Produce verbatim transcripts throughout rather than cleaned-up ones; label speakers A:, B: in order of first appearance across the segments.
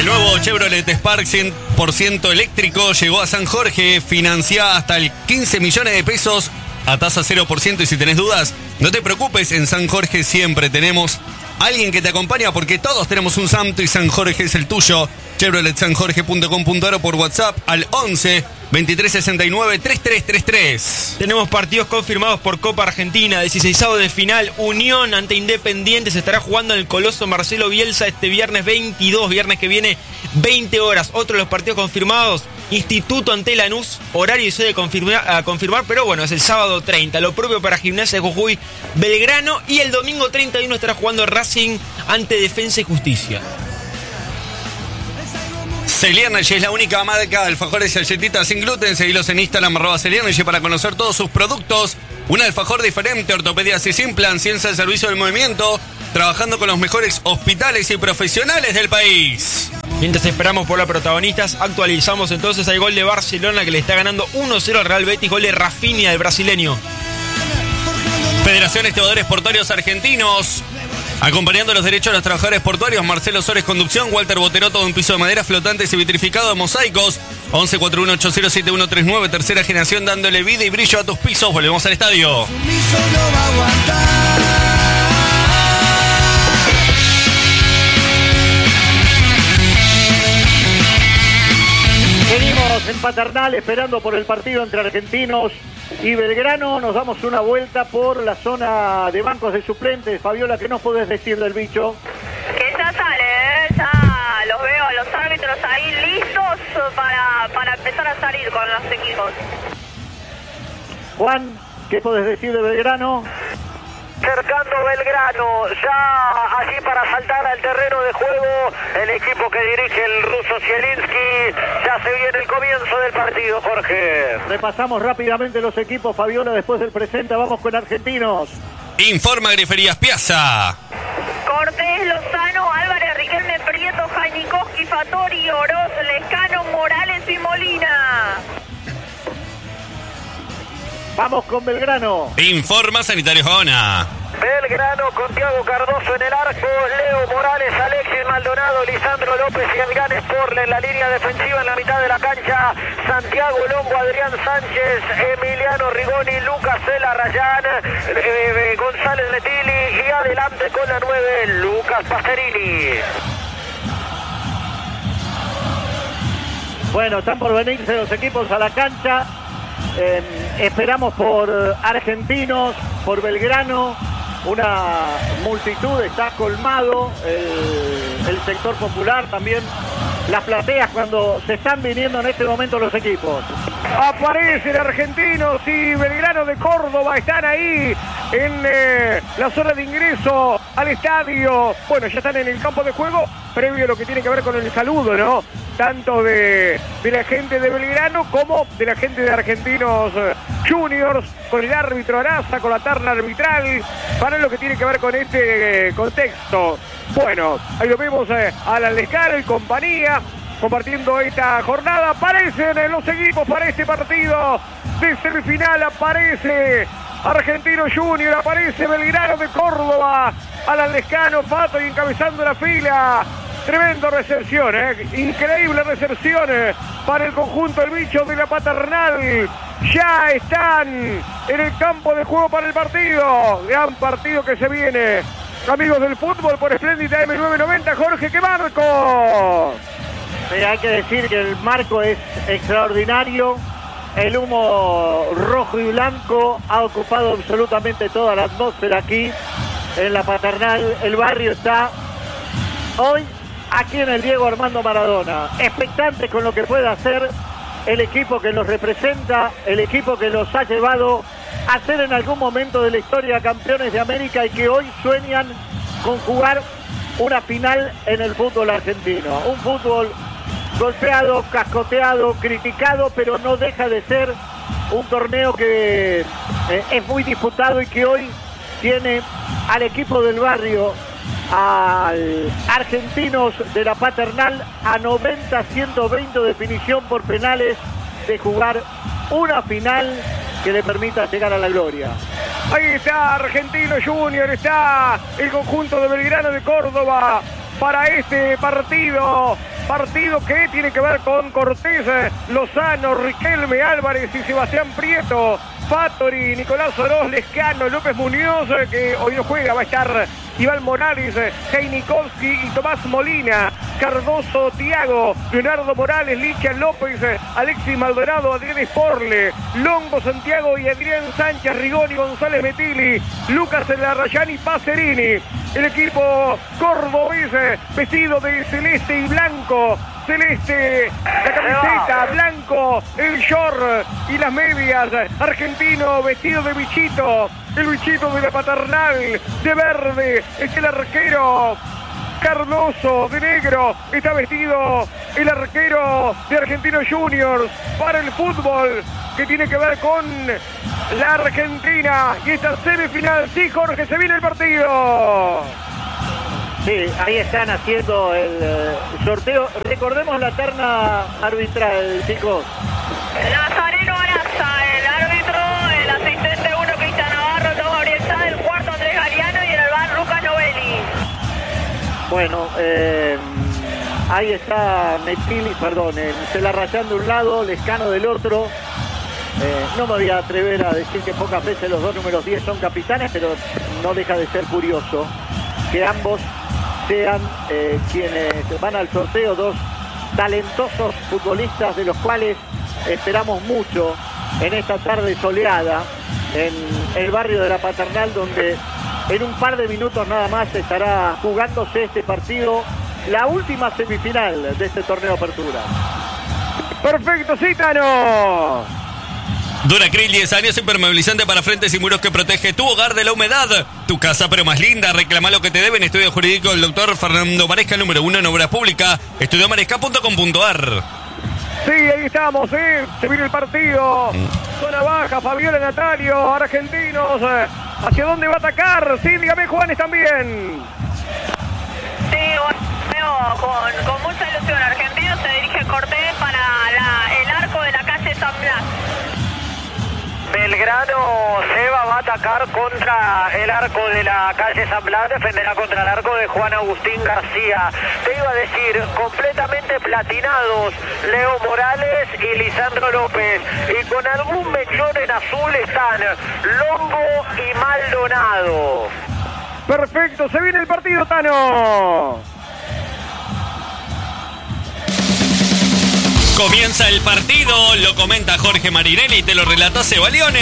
A: nuevo Chevrolet Spark cien por ciento eléctrico llegó a San Jorge, financiada hasta el quince millones de pesos a tasa cero por ciento y si tenés dudas, no te preocupes, en San Jorge siempre tenemos alguien que te acompaña porque todos tenemos un Santo y San Jorge es el tuyo. Chevrolet san jorge punto com punto a r o por WhatsApp al once veintitrés sesenta y nueve treinta y tres treinta y tres.
B: Tenemos partidos confirmados por Copa Argentina. dieciseisavo de final, Unión ante Independiente. Se estará jugando en el Coloso Marcelo Bielsa este viernes veintidós, viernes que viene, veinte horas. Otro de los partidos confirmados, Instituto ante Lanús. Horario y sede confirma, a confirmar, pero bueno, es el sábado treinta. Lo propio para Gimnasia de Jujuy, Belgrano. Y el domingo treinta y uno estará jugando Racing ante Defensa y Justicia.
A: Celiernage es la única marca de alfajores y galletitas sin gluten. Seguilos en Instagram, arroba Celiernage, para conocer todos sus productos. Un alfajor diferente, ortopedia y Simplan, ciencia del servicio del movimiento, trabajando con los mejores hospitales y profesionales del país.
B: Mientras esperamos por los protagonistas, actualizamos entonces el gol de Barcelona que le está ganando uno cero al Real Betis, gol de Rafinha, del brasileño.
A: Federación Estibadores Portuarios Argentinos, acompañando los derechos de los trabajadores portuarios. Marcelo Sores, conducción. Walter Botero, todo un piso de madera, flotantes y vitrificado de mosaicos. once cuarenta y uno ochenta siete uno treinta y nueve, tercera generación, dándole vida y brillo a tus pisos. Volvemos al estadio.
C: Venimos en Paternal esperando por el partido entre Argentinos y Belgrano. Nos damos una vuelta por la zona de bancos de suplentes. Fabiola, ¿qué nos podés decir del bicho?
D: Que ya sale, ¿eh? Ya los veo a los árbitros ahí listos para, para empezar a salir con los equipos.
C: Juan, ¿qué podés decir de Belgrano?
E: Cercando Belgrano, ya allí para saltar al terreno de juego el equipo que dirige el ruso Zielinski. Ya se viene el comienzo del partido, Jorge.
C: Repasamos rápidamente los equipos, Fabiola, después del presente. Vamos con Argentinos.
A: Informa Griferías Piazza.
D: Cortés, Lozano, Álvarez, Riquelme, Prieto, Janikowski, Fattori, Oroz, Lescano, Morales y Molina.
C: Vamos con Belgrano.
A: Informa Sanitario Gaona.
E: Belgrano con Thiago Cardoso en el arco, Leo Morales, Alexis Maldonado, Lisandro López y Adrián Sporle en la línea defensiva en la mitad de la cancha, Santiago Longo, Adrián Sánchez, Emiliano Rigoni, Lucas Cela Rayán, eh, eh, González Letili y adelante con la nueve, Lucas Pacerini.
C: Bueno, están por venirse los equipos a la cancha. Eh, esperamos por Argentinos, por Belgrano. Una multitud, está colmado el, el sector popular, también las plateas cuando se están viniendo en este momento los equipos. Aparecen Argentinos y Belgrano de Córdoba, están ahí en eh, la zona de ingreso al estadio. Bueno, ya están en el campo de juego, previo a lo que tiene que ver con el saludo, ¿no? Tanto de, de la gente de Belgrano como de la gente de Argentinos Juniors, con el árbitro Araza, con la terna arbitral, para lo que tiene que ver con este eh, contexto. Bueno, ahí lo vemos eh, a la Lescano y compañía, compartiendo esta jornada. Aparecen eh, los equipos para este partido de semifinal. Aparece Argentino Junior, aparece Belgrano de Córdoba, Alan Lescano, Pato y encabezando la fila. Tremenda recepción, ¿eh? Increíble recepción eh, para el conjunto del bicho de la Paternal. Ya están en el campo de juego para el partido. Gran partido que se viene. Amigos del fútbol por Espléndida M novecientos noventa. Jorge, ¿qué marco? Sí, hay que decir que el marco es extraordinario. El humo rojo y blanco ha ocupado absolutamente toda la atmósfera aquí en la Paternal. El barrio está hoy aquí en el Diego Armando Maradona, expectante con lo que pueda hacer el equipo que los representa, el equipo que los ha llevado a ser en algún momento de la historia campeones de América y que hoy sueñan con jugar una final en el fútbol argentino. Un fútbol golpeado, cascoteado, criticado, pero no deja de ser un torneo que eh, es muy disputado y que hoy tiene al equipo del barrio, al Argentinos de la Paternal, a noventa a ciento veinte definición por penales de jugar una final que le permita llegar a la gloria. Ahí está Argentino Junior, está el conjunto de Belgrano de Córdoba, para este partido. Partido que tiene que ver con Cortés, Lozano, Riquelme, Álvarez y Sebastián Prieto, Fattori, Nicolás Oroz, Lescano, López Muñoz, que hoy no juega, va a estar Iván Morales, Heinikowski y Tomás Molina, Cardoso, Tiago, Leonardo Morales, Licha López, Alexis Maldonado, Adrián Esporle, Longo, Santiago y Adrián Sánchez, Rigoni, González Metilli, Lucas Larrayani, Pacerini. El equipo cordobés vestido de celeste y blanco. Celeste, la camiseta, blanco, el short y las medias. Argentino vestido de bichito, el bichito de la Paternal, de verde, es el arquero. Cardoso de negro, está vestido el arquero de Argentinos Juniors para el fútbol que tiene que ver con la Argentina y esta semifinal. Sí, Jorge, se viene el partido.
F: Sí, ahí están haciendo el eh, sorteo. Recordemos la terna arbitral, chicos.
D: Nazareno Araza, el árbitro, el asistente uno Cristian Navarro, dos Gabriel Sá, el cuarto Andrés Galeano y el albán Lucas Novelli.
F: Bueno, eh, ahí está Metilli, perdón, eh, Celarrayán de un lado, Lescano del otro. Eh, no me voy a atrever a decir que pocas veces los dos números diez son capitanes, pero no deja de ser curioso que ambos sean eh, quienes van al sorteo, dos talentosos futbolistas de los cuales esperamos mucho en esta tarde soleada en el barrio de la Paternal, donde en un par de minutos nada más estará jugándose este partido, la última semifinal de este torneo Apertura.
C: Perfecto, Cítano.
A: Duracril, diez años, impermeabilizante para frentes y muros que protege tu hogar de la humedad. Tu casa, pero más linda. Reclama lo que te deben. Estudio jurídico del doctor Fernando Maresca, número uno en obra pública. estudio maresca punto com punto a r.
C: Sí, ahí estamos, ¿eh? Se viene el partido. Mm. Zona baja, Fabiola Natalio, Argentinos. ¿Hacia dónde va a atacar? Sí, dígame, Juanes, también.
D: Sí, bueno, con, con mucha ilusión. Argentinos se dirige Cortés para la, el arco de la calle San Blas.
E: Belgrano, Seba va a atacar contra el arco de la calle San Blas, defenderá contra el arco de Juan Agustín García. Te iba a decir, completamente platinados Leo Morales y Lisandro López. Y con algún mechón en azul están Longo y Maldonado.
C: Perfecto, se viene el partido, Tano.
A: Comienza el partido, lo comenta Jorge Marinelli y te lo relata Seba Lione.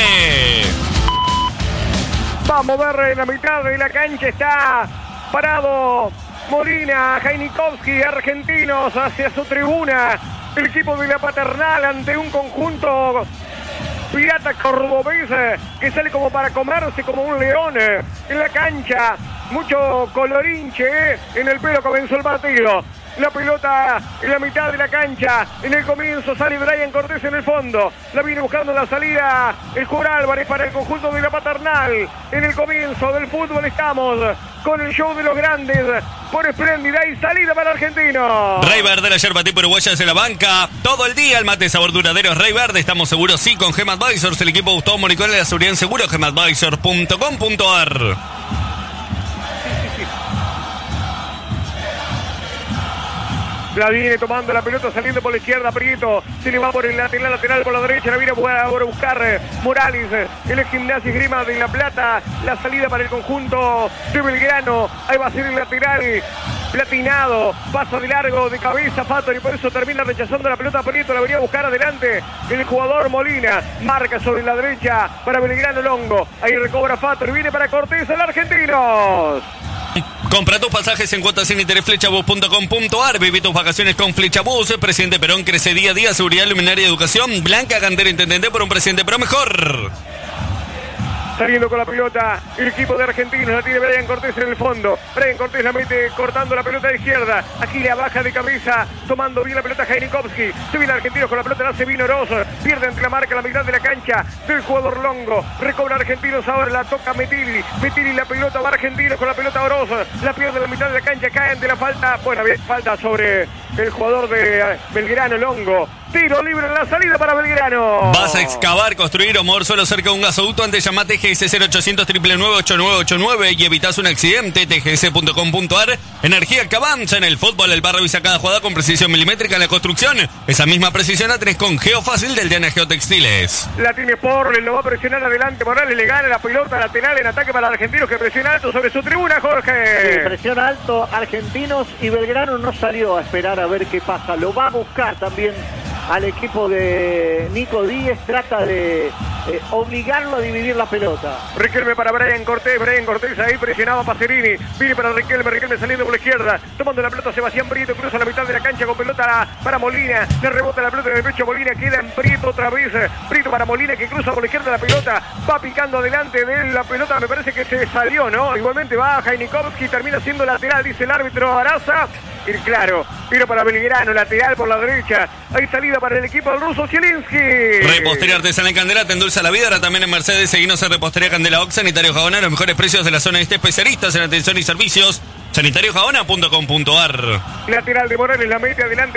C: Vamos a ver, en la mitad de la cancha está parado Molina, Heinikowski, Argentinos hacia su tribuna. El equipo de la Paternal ante un conjunto pirata cordobés que sale como para comerse como un león en la cancha. Mucho colorinche en el pelo, comenzó el partido. La pelota en la mitad de la cancha. En el comienzo sale Brian Cortés en el fondo. La viene buscando en la salida el jugador Álvarez para el conjunto de la Paternal. En el comienzo del fútbol estamos con el show de los grandes por Espléndida y salida para Argentino.
A: Rey Verde, la yerba tipo uruguaya desde la banca. Todo el día el mate sabor duradero es Rey Verde. Estamos seguros, sí, con Gem Advisors. El equipo Gustavo Moricone de la seguridad en seguro. gem advisor punto com punto a r.
C: La viene tomando la pelota, saliendo por la izquierda, Prieto. Se le va por el lateral, lateral por la derecha. La viene a buscar Morales. El Gimnasia Esgrima de La Plata. La salida para el conjunto de Belgrano. Ahí va a ser el lateral. Platinado. Pasa de largo, de cabeza, Fattori. Por eso termina rechazando la pelota. Prieto la venía a buscar adelante. El jugador Molina. Marca sobre la derecha para Belgrano Longo. Ahí recobra Fattori. Viene para Cortés, el Argentinos.
A: Compra tus pasajes en cuotas sin interés flechabus punto com punto a r. Viví tus vacaciones con Flechabus. Presidente Perón crece día a día. Seguridad, luminaria y educación. Blanca Cantera, intendente por un presidente pero mejor.
C: Saliendo con la pelota el equipo de Argentinos, la tiene Brian Cortés en el fondo. Brian Cortés la mete cortando la pelota de izquierda. Aquí la baja de cabeza
E: tomando bien la pelota Jainikovski, se viene Argentinos con la pelota, la hace Vino Oroz, pierde entre la marca la mitad de la cancha del jugador Longo, recobra Argentinos, ahora la toca Metilli, Metilli la pelota va Argentinos con la pelota Oroz, la pierde en la mitad de la cancha, caen de la falta, bueno, bien, falta sobre el jugador de Belgrano, Longo. Tiro libre en la salida para Belgrano.
A: ¿Vas a excavar, construir o mover suelo cerca de un gasoducto? Antes llama a T G S cero ochocientos, nueve nueve ocho nueve ocho nueve y evitas un accidente. T G S punto com punto a r. Energía que avanza en el fútbol. El bar revisa cada jugada con precisión milimétrica. En la construcción, esa misma precisión la tenés con Geofácil del Diana Geotextiles.
E: La tiene Porle, lo va a presionar adelante. Morales le gana la pelota lateral en ataque para Argentinos, que presiona alto sobre su tribuna, Jorge.
F: Sí, presiona alto Argentinos y Belgrano no salió a esperar a ver qué pasa. Lo va a buscar también al equipo de Nico Díez, trata de eh, obligarlo a dividir la pelota.
E: Riquelme para Brian Cortés, Brian Cortés ahí presionaba a Pacerini, viene para Riquelme, Riquelme saliendo por la izquierda, tomando la pelota Sebastián Prieto, cruza la mitad de la cancha con pelota para Molina, le rebota la pelota en el pecho a Molina, queda en Prieto otra vez, Prieto para Molina que cruza por la izquierda la pelota, va picando adelante de la pelota, me parece que se salió, ¿no? Igualmente va Jainikovski, termina siendo lateral, dice el árbitro Araza. Y claro, tiro para Belgrano, lateral por la derecha. Hay salida para el equipo del ruso Zielinski.
A: Repostería Artesanal Candela te endulza la vida. Ahora también en Mercedes, seguinos en Repostería Candela Ox, Sanitario Jabona, los mejores precios de la zona este, especialistas en atención y servicios. Sanitario Jabona punto com punto a r.
E: Lateral de Morales, la mete adelante.